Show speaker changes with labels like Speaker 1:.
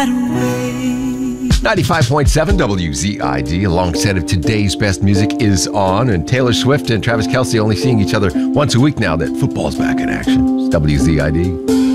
Speaker 1: 95.7 WZID, a long set of today's best music is on, and Taylor Swift and Travis Kelce only seeing each other once a week now that football's back in action. It's WZID.